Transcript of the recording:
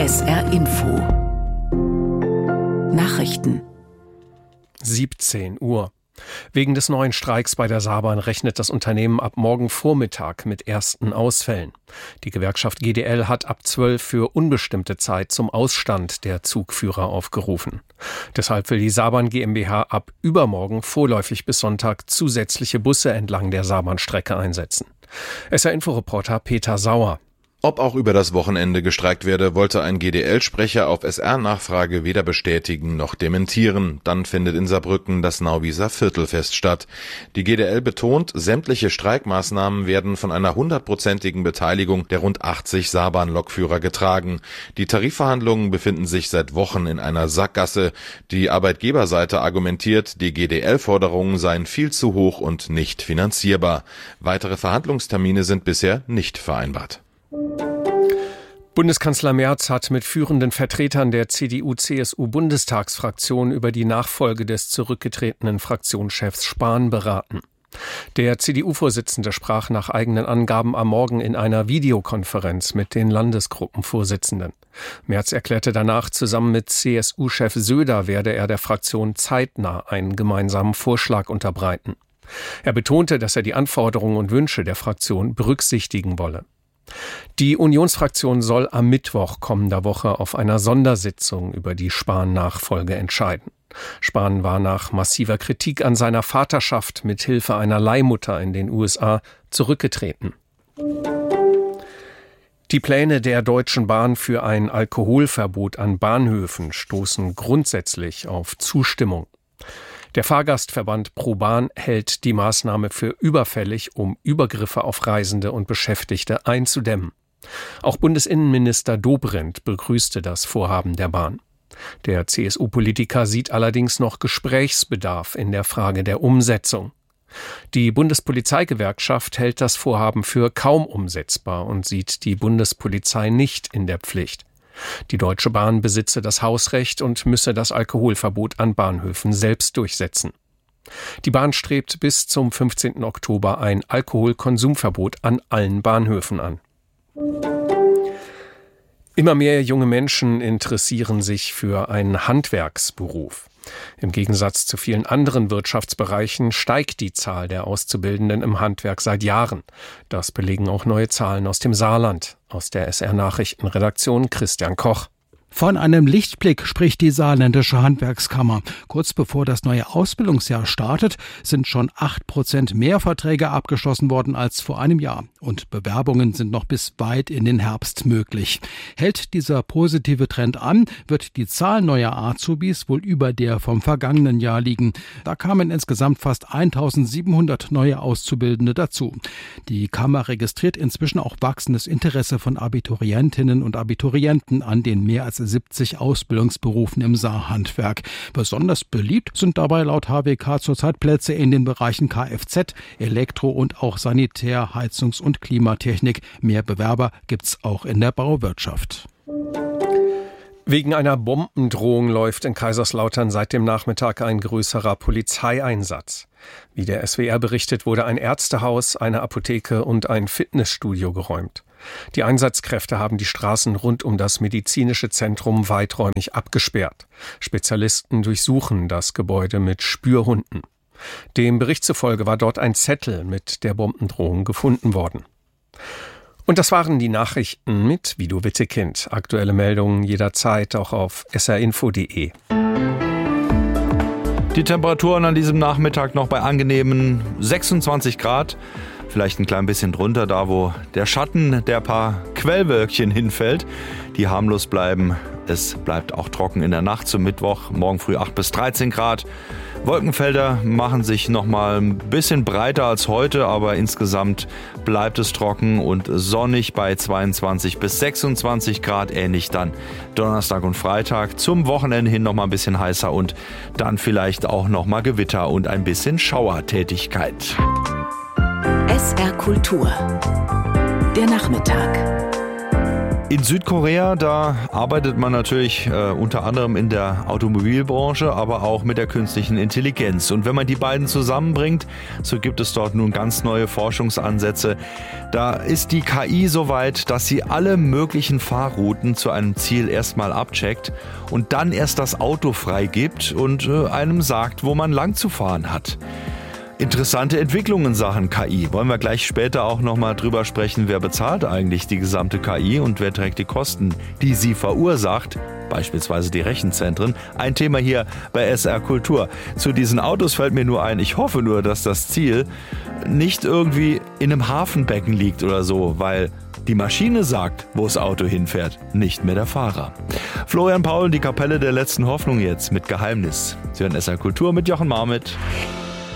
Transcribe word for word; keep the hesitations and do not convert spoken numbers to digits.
S R Info Nachrichten siebzehn Uhr. Wegen des neuen Streiks bei der Saarbahn rechnet das Unternehmen ab morgen Vormittag mit ersten Ausfällen. Die Gewerkschaft G D L hat ab zwölf für unbestimmte Zeit zum Ausstand der Zugführer aufgerufen. Deshalb will die Saarbahn GmbH ab übermorgen vorläufig bis Sonntag zusätzliche Busse entlang der Saarbahnstrecke einsetzen. S R-Info-Reporter Peter Sauer. Ob auch über das Wochenende gestreikt werde, wollte ein G D L-Sprecher auf S R-Nachfrage weder bestätigen noch dementieren. Dann findet in Saarbrücken das Nauwieser Viertelfest statt. Die G D L betont, sämtliche Streikmaßnahmen werden von einer hundertprozentigen Beteiligung der rund achtzig Saarbahn-Lokführer getragen. Die Tarifverhandlungen befinden sich seit Wochen in einer Sackgasse. Die Arbeitgeberseite argumentiert, die G D L-Forderungen seien viel zu hoch und nicht finanzierbar. Weitere Verhandlungstermine sind bisher nicht vereinbart. Bundeskanzler Merz hat mit führenden Vertretern der C D U C S U-Bundestagsfraktion über die Nachfolge des zurückgetretenen Fraktionschefs Spahn beraten. Der C D U-Vorsitzende sprach nach eigenen Angaben am Morgen in einer Videokonferenz mit den Landesgruppenvorsitzenden. Merz erklärte danach, zusammen mit C S U-Chef Söder werde er der Fraktion zeitnah einen gemeinsamen Vorschlag unterbreiten. Er betonte, dass er die Anforderungen und Wünsche der Fraktion berücksichtigen wolle. Die Unionsfraktion soll am Mittwoch kommender Woche auf einer Sondersitzung über die Spahn-Nachfolge entscheiden. Spahn war nach massiver Kritik an seiner Vaterschaft mit Hilfe einer Leihmutter in den U S A zurückgetreten. Die Pläne der Deutschen Bahn für ein Alkoholverbot an Bahnhöfen stoßen grundsätzlich auf Zustimmung. Der Fahrgastverband ProBahn hält die Maßnahme für überfällig, um Übergriffe auf Reisende und Beschäftigte einzudämmen. Auch Bundesinnenminister Dobrindt begrüßte das Vorhaben der Bahn. Der C S U-Politiker sieht allerdings noch Gesprächsbedarf in der Frage der Umsetzung. Die Bundespolizeigewerkschaft hält das Vorhaben für kaum umsetzbar und sieht die Bundespolizei nicht in der Pflicht. Die Deutsche Bahn besitze das Hausrecht und müsse das Alkoholverbot an Bahnhöfen selbst durchsetzen. Die Bahn strebt bis zum fünfzehnten Oktober ein Alkoholkonsumverbot an allen Bahnhöfen an. Immer mehr junge Menschen interessieren sich für einen Handwerksberuf. Im Gegensatz zu vielen anderen Wirtschaftsbereichen steigt die Zahl der Auszubildenden im Handwerk seit Jahren. Das belegen auch neue Zahlen aus dem Saarland. Aus der S R-Nachrichtenredaktion Christian Koch. Von einem Lichtblick spricht die Saarländische Handwerkskammer. Kurz bevor das neue Ausbildungsjahr startet, sind schon acht Prozent mehr Verträge abgeschlossen worden als vor einem Jahr. Und Bewerbungen sind noch bis weit in den Herbst möglich. Hält dieser positive Trend an, wird die Zahl neuer Azubis wohl über der vom vergangenen Jahr liegen. Da kamen insgesamt fast eintausendsiebenhundert neue Auszubildende dazu. Die Kammer registriert inzwischen auch wachsendes Interesse von Abiturientinnen und Abiturienten an den mehr als siebzig Ausbildungsberufen im Saarhandwerk. Besonders beliebt sind dabei laut H W K zurzeit Plätze in den Bereichen Kfz, Elektro und auch Sanitär, Heizungs- und Klimatechnik. Mehr Bewerber gibt's auch in der Bauwirtschaft. Wegen einer Bombendrohung läuft in Kaiserslautern seit dem Nachmittag ein größerer Polizeieinsatz. Wie der S W R berichtet, wurde ein Ärztehaus, eine Apotheke und ein Fitnessstudio geräumt. Die Einsatzkräfte haben die Straßen rund um das medizinische Zentrum weiträumig abgesperrt. Spezialisten durchsuchen das Gebäude mit Spürhunden. Dem Bericht zufolge war dort ein Zettel mit der Bombendrohung gefunden worden. Und das waren die Nachrichten mit Vido Wittekind. Aktuelle Meldungen jederzeit auch auf s r info punkt d e. Die Temperaturen an diesem Nachmittag noch bei angenehmen sechsundzwanzig Grad. Vielleicht ein klein bisschen drunter, da wo der Schatten der paar Quellwölkchen hinfällt, die harmlos bleiben. Es bleibt auch trocken in der Nacht zum Mittwoch, morgen früh acht bis dreizehn Grad. Wolkenfelder machen sich noch mal ein bisschen breiter als heute, aber insgesamt bleibt es trocken und sonnig bei zweiundzwanzig bis sechsundzwanzig Grad, ähnlich dann Donnerstag und Freitag. Zum Wochenende hin noch mal ein bisschen heißer und dann vielleicht auch noch mal Gewitter und ein bisschen Schauertätigkeit. S R Kultur. Der Nachmittag. In In Südkorea, da arbeitet man natürlich äh, unter anderem in der Automobilbranche, aber auch mit der künstlichen Intelligenz. Und wenn man die beiden zusammenbringt, so gibt es dort nun ganz neue Forschungsansätze. Da ist die K I so weit, dass sie alle möglichen Fahrrouten zu einem Ziel erstmal abcheckt und dann erst das Auto freigibt und äh, einem sagt, wo man lang zu fahren hat. Interessante Entwicklungen in Sachen K I. Wollen wir gleich später auch nochmal drüber sprechen, wer bezahlt eigentlich die gesamte K I und wer trägt die Kosten, die sie verursacht, beispielsweise die Rechenzentren. Ein Thema hier bei S R Kultur. Zu diesen Autos fällt mir nur ein, ich hoffe nur, dass das Ziel nicht irgendwie in einem Hafenbecken liegt oder so, weil die Maschine sagt, wo das Auto hinfährt, nicht mehr der Fahrer. Florian Paul, die Kapelle der letzten Hoffnung jetzt mit Geheimnis. Sie hören S R Kultur mit Jochen Marmit.